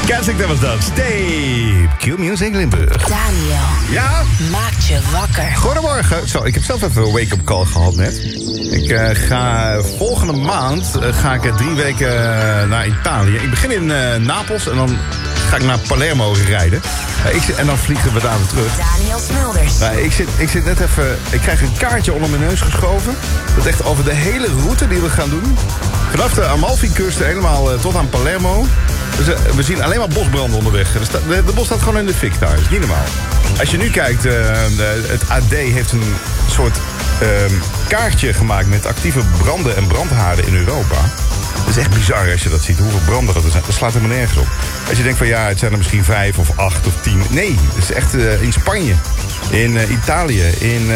Kensington, dat was dat. Steve. Q-Music Limburg. Daniel. Ja? Maakt je wakker. Goedemorgen. Zo, ik heb zelf even een wake-up call gehad net. Ik ga volgende maand ga ik 3 weken naar Italië. Ik begin in Napels en dan ga ik naar Palermo rijden. En dan vliegen we daar weer terug. Daniel Smulders. Ik zit net even... Ik krijg een kaartje onder mijn neus geschoven. Dat echt over de hele route die we gaan doen. Vanaf de Amalfi-kust helemaal tot aan Palermo. Dus, we zien alleen maar bosbranden onderweg. De bos staat gewoon in de fik daar. Dat is niet normaal. Als je nu kijkt, het AD heeft een soort kaartje gemaakt met actieve branden en brandhaarden in Europa. Dat is echt bizar als je dat ziet, hoeveel branden er zijn. Dat slaat helemaal nergens op. Als je denkt van ja, het zijn er misschien 5 of 8 of 10. Nee, het is echt in Spanje, in Italië, in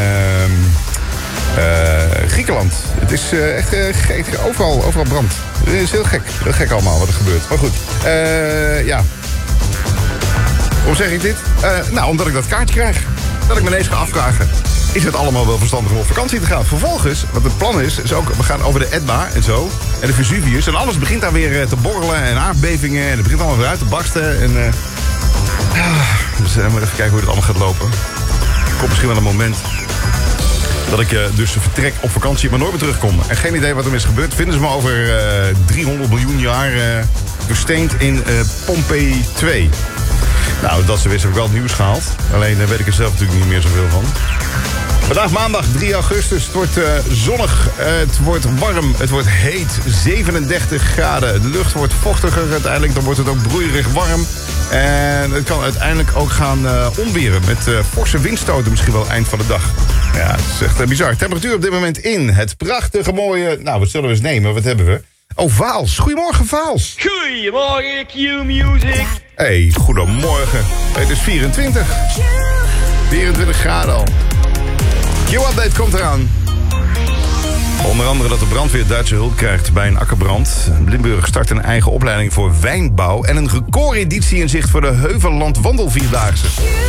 Griekenland. Het is echt gek. Overal brand. Het is heel gek allemaal wat er gebeurt. Maar goed, ja. Hoe zeg ik dit? Nou, omdat ik dat kaartje krijg. Dat ik me ineens ga afvragen. Is het allemaal wel verstandig om op vakantie te gaan? Vervolgens, wat het plan is ook... We gaan over de Etna en zo. En de Vesuvius. En alles begint daar weer te borrelen. En aardbevingen. En het begint allemaal weer uit te barsten. En, dus we moeten even kijken hoe het allemaal gaat lopen. Er komt misschien wel een moment... dat ik dus vertrek op vakantie, maar nooit meer terugkom. En geen idee wat er is gebeurd. Vinden ze me over 300 miljoen jaar versteend in Pompeii 2. Nou, dat ze wist heb ik wel het nieuws gehaald. Alleen weet ik er zelf natuurlijk niet meer zoveel van. Vandaag maandag 3 augustus. Het wordt zonnig, het wordt warm, het wordt heet. 37 graden. De lucht wordt vochtiger uiteindelijk. Dan wordt het ook broeierig warm. En het kan uiteindelijk ook gaan onweren. Met forse windstoten misschien wel eind van de dag. Ja, het is echt bizar. Temperatuur op dit moment in het prachtige mooie... Nou, wat zullen we eens nemen? Wat hebben we? Oh, Vaals. Goedemorgen, Vaals. Goedemorgen, Q-Music. Hey, goedemorgen. Het is 24. 24 graden al. Q-update komt eraan. Onder andere dat de brandweer Duitse hulp krijgt bij een akkerbrand. Limburg start een eigen opleiding voor wijnbouw... en een recordeditie in zicht voor de Heuvelland Wandelvierdaagse.